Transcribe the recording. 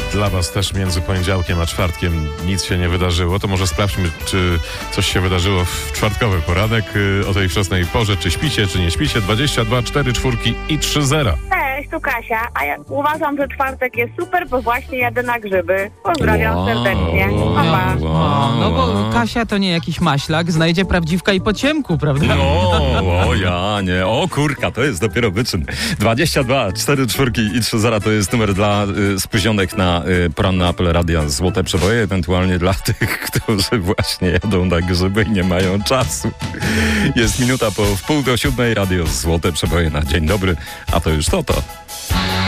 dla was też między poniedziałkiem a czwartkiem nic się nie wydarzyło, to może sprawdźmy, czy coś się wydarzyło w czwartkowy poranek o tej wczesnej porze. Czy śpicie, czy nie śpicie? 22 4 4 i 3 0. Cześć, tu Kasia, a ja uważam, że czwartek jest super, bo właśnie jadę na grzyby. Pozdrawiam serdecznie. Pa, pa. No bo Kasia to nie jakiś maślak, znajdzie prawdziwka i po ciemku, prawda? No, ja nie. O kurka, to jest dopiero wyczyn. 22 4 4 i 3 0 to jest numer dla spóźnionych na poranne Apple Radia Złote Przeboje, ewentualnie dla tych, którzy właśnie jadą na grzyby i nie mają czasu. Jest minuta po 6:30, Radio Złote Przeboje na dzień dobry, a to już to.